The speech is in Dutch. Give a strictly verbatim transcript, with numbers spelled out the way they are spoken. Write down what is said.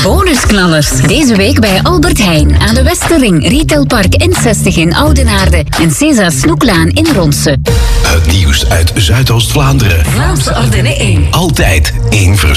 Bonusknallers. Deze week bij Albert Heijn aan de Westerring, Retailpark N zestig in Oudenaarde en César Snoeklaan in Ronse. Het nieuws uit Zuidoost-Vlaanderen. Vlaamse Ardennen één. Altijd één vers.